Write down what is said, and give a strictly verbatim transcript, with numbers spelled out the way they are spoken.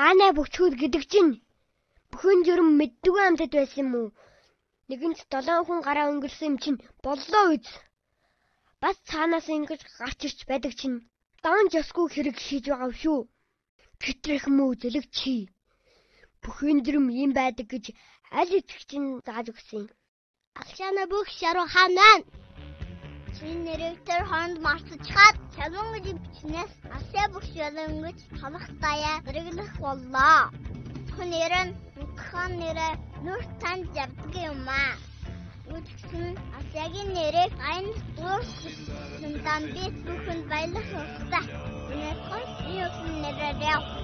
Хаанай бүчгүүд гэдэг чинь бүхэн журам мэддэг амьтад байсан юм уу? Нэгэнт долоон хүн гараа өнгөрсөн юм чинь боллоо үз. Бас цаанаас ингэж гарч ирч байдаг чинь даван жосгүй хэрэг хийж байгаа шүү. Гэтрэх мүү зэлэг чи. Бүхэн журам юм байдаг гэж аль итгэж чинь зааж өгсөн. Алшаана бүх шаруу хаанаа. Чин нэрээр хонд марцчихад чалман гэж бичнээс асаа бүх шалангаж хамах таяа зэрэглэх боллоо. Хүнэрэн хан нэрэ нүр танд явдаг юм аа. Үдгсэн асаагийн нэрээ айн дуурс сүндан бит бүхэн баялах хөстэй. Үнэхээр энэ нэрээр